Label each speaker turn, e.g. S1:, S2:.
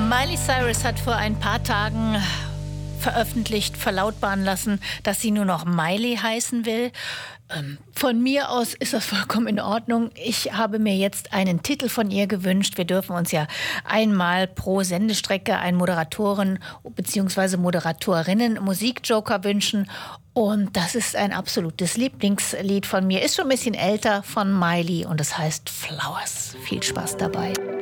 S1: Miley Cyrus hat vor ein paar Tagen verlautbaren lassen, dass sie nur noch Miley heißen will. Von mir aus ist das vollkommen in Ordnung. Ich habe mir jetzt einen Titel von ihr gewünscht. Wir dürfen uns ja einmal pro Sendestrecke einen Moderatoren bzw. Moderatorinnen Musikjoker wünschen. Und das ist ein absolutes Lieblingslied von mir. Ist schon ein bisschen älter, von Miley, und es heißt Flowers. Viel Spaß dabei.